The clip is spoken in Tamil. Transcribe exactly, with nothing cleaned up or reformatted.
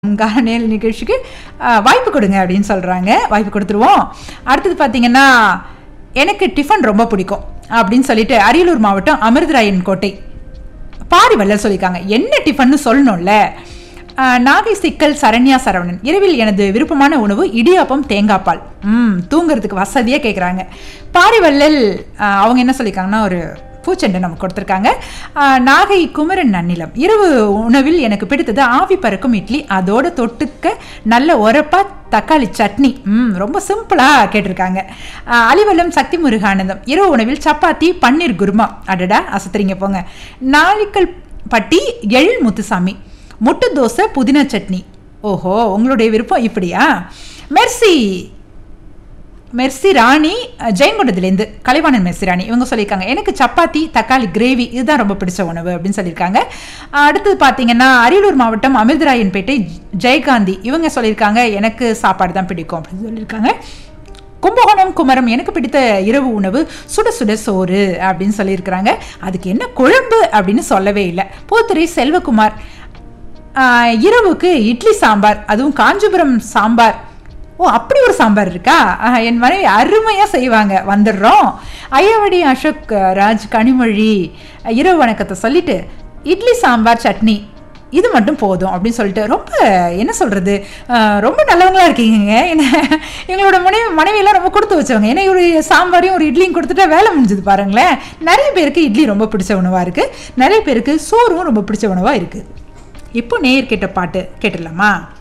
நேல் நிகழ்ச்சிக்கு வாய்ப்பு கொடுங்க அப்படின்னு சொல்கிறாங்க. வாய்ப்பு கொடுத்துருவோம். அடுத்தது பார்த்தீங்கன்னா, எனக்கு டிஃபன் ரொம்ப பிடிக்கும் அப்படின்னு சொல்லிட்டு அரியலூர் மாவட்டம் அமிர்தராயன் கோட்டை பாரிவல்லர் சொல்லியிருக்காங்க. என்ன டிஃபன்னு சொல்லணும்ல. நாகை சிக்கல் சரண்யா சரவணன், இரவில் எனது விருப்பமான உணவு இடியாப்பம் தேங்காய்பால். ம் தூங்குறதுக்கு வசதியாக கேட்குறாங்க. பாரிவல்லல் அவங்க என்ன சொல்லியிருக்காங்கன்னா, ஒரு பூச்செண்டை நமக்கு கொடுத்துருக்காங்க. நாகை குமரன் நன்னிலம், இரவு உணவில் எனக்கு பிடித்தது ஆவி பறக்கும் இட்லி, அதோட தொட்டுக்க நல்ல உரப்பா தக்காளி சட்னி. ம் ரொம்ப சிம்பிளாக கேட்டிருக்காங்க. அலிவல்லம் சக்தி முருகானந்தம், இரவு உணவில் சப்பாத்தி பன்னீர் குருமா. அடடா அசத்துறீங்க போங்க. நாளிக்கல் பட்டி எழில் முத்துசாமி, முட்டை தோசை புதினா சட்னி. ஓஹோ, உங்களுடைய விருப்பம் இப்படியா. மெர்சி மெர்சி ராணி ஜெயங்கொண்டத்துலேருந்து கலைவாணன் மெர்சி ராணி இவங்க சொல்லியிருக்காங்க, எனக்கு சப்பாத்தி தக்காளி கிரேவி இதுதான் ரொம்ப பிடிச்ச உணவு அப்படின்னு சொல்லியிருக்காங்க. அடுத்தது பார்த்தீங்கன்னா, அரியலூர் மாவட்டம் அமிர்தராயன்பேட்டை ஜெயகாந்தி இவங்க சொல்லியிருக்காங்க, எனக்கு சாப்பாடு தான் பிடிக்கும் அப்படின்னு சொல்லியிருக்காங்க. கும்பகோணம் குமரம், எனக்கு பிடித்த இரவு உணவு சுட சுட சோறு அப்படின்னு சொல்லியிருக்கிறாங்க. அதுக்கு என்ன குழம்பு அப்படின்னு சொல்லவே இல்லை. பூத்துறை செல்வகுமார், இரவுக்கு இட்லி சாம்பார், அதுவும் காஞ்சிபுரம் சாம்பார். ஓ, அப்படி ஒரு சாம்பார் இருக்கா? என் மனைவி அருமையாக செய்வாங்க, வந்துடுறோம். ஐயாவடி அசோக் ராஜ் கனிமொழி இரவு வணக்கத்தை சொல்லிட்டு இட்லி சாம்பார் சட்னி இது மட்டும் போதும் அப்படின்னு சொல்லிட்டு ரொம்ப என்ன சொல்கிறது, ரொம்ப நல்லவங்களா இருக்கீங்க. என்ன எங்களோட மனைவி மனைவியெல்லாம் ரொம்ப கொடுத்து வச்சவங்க. ஏன்னா ஒரு சாம்பாரையும் ஒரு இட்லியும் கொடுத்துட்டா வேலை முடிஞ்சது பாருங்களேன். நிறைய பேருக்கு இட்லி ரொம்ப பிடிச்ச உணவாக இருக்குது, நிறைய பேருக்கு சோறும் ரொம்ப பிடிச்ச உணவாக இருக்குது. இப்போ நேர் கேட்ட பாட்டு கேட்டுடலாமா?